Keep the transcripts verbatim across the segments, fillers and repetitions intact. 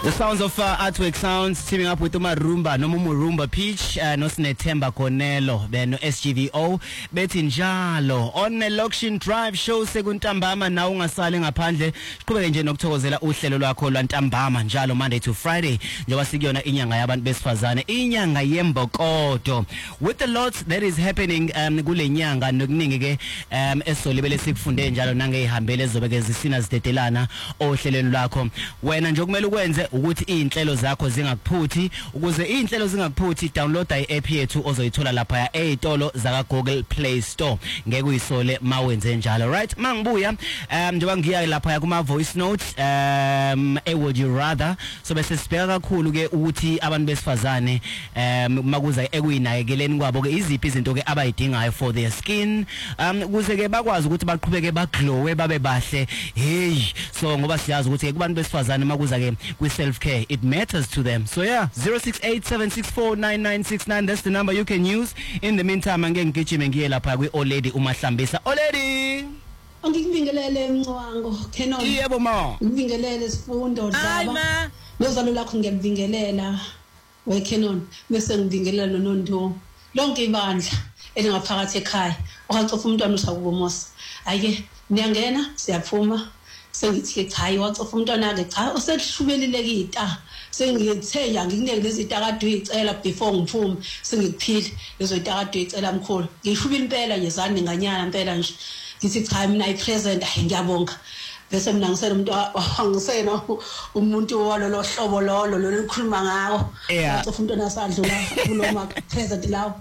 The sounds of uh, Artwork Sounds teaming up with uMarumba no Mumurumba Peach uh, no Sinethemba Konelo beno S G V O bethi njalo on the Lokshin Drive show sekuntambama na ungasali ngaphandle siqhubeke nje nokuthokozela uhlelo lwakho lwantambama njalo Monday to Friday njengoba sikuyona inyanga yabantu besifazane inyanga yembokodo with a lot that is happening um kule nyanga nokuningi ke um esolibele sikufunde njalo nangehambele ezobeke zisina zidedelana ohlelweni lwakho wena nje kumele ukwenze ukuthi inhlelo zakho zingakuphuthi ukuze inhlelo zingakuphuthi downloada i-app yethu ozoyithola lapha ya ezitolo zaka Google Play Store ngeke uyisole mawenze njalo right mangibuya um njengoba ngiya lapha kuma voice note um e would you rather so bese sibheka kakhulu ke ukuthi abantu besifazane um makuza ekuyinakekeleni kwabo ke iziphi izinto ke abayidingayo for their skin um kuze ke bakwazi ukuthi baqhubeke baglowe babe bahle hey so ngoba siyazi ukuthi kubantu besifazane makuza ke kwi self care it matters to them so yeah zero six eight seven six four nine nine six nine that's the number you can use in the meantime angeke ngigijime ngiye lapha kwi Oledi uMahlambisa Oledi angikubingelele emncwango Kenon yebo ma ngibingelele sifundo dlaba nozalo lakho ngiyabingelela we Kenon bese ngibingelela noNondo lonke ibandla elingaphakathi ekhaya ohacofa umntwana usakubomosa ayike niyangena siyaphuma sengithi cha iwacofa umntwana ke cha usekushubelile kita sengithe yangikunike lezi takade uyicela before ngiphume sengikuphile lezo takade uyicela mkhulu ngishubile impela yezani nganyana impela nje ngithi cha mina I present hayi ngiyabonga bese mina ngisela umuntu angisena umuntu walolo hlobo lolo lolikhuluma ngawo ucofa umntwana sadlula kuloma present lawo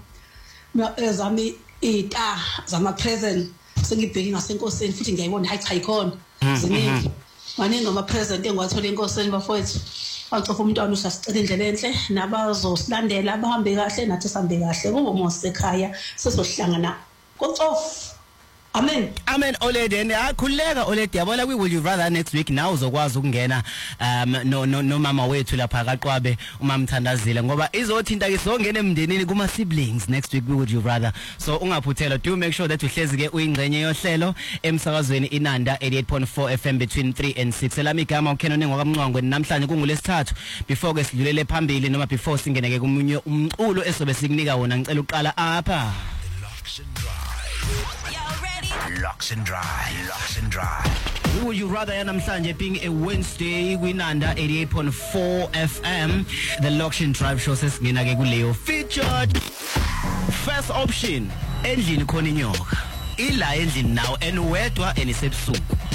ezami ita zama present sengibheki ngasenkosini futhi ngiyayibona hayi cha ikhona ziningi maningi ama present engiwathola enkosini bafowethu bacofa umntwana usasicela indlela enhle nabazosilandela bahambe kahle nathi sambe kahle kubomosa ekhaya sesohlangana kocofa amen amen Oledi and akhuleka Oledi yabona kwi will you rather next week now uzokwazi ukungena um no no no mama wethu lapha kaQwabe uMamthandazile ngoba izothinta ke songena emndenini kuma siblings next week would you rather so ungaphuthela do make sure that uhlezi ke uyingcenye yohlelo emsakazweni Inanda eighty-eight point four F M between three and six elami igama uKenon ngokamncwangweni namhlanje kungulesithathu before ke sidlulele phambili noma before singene ke kumunye umculo esobe sikunika wona ngicela uqala apha Locks and Drive, Locks and Drive. Would you rather namhlanje being a Wednesday kwinanda eighty-eight point four F M the Locks and Drive show sesingena ke kuleyo featured first option endlini khona inyoka ila endlini nawo enwedwa enisebusuku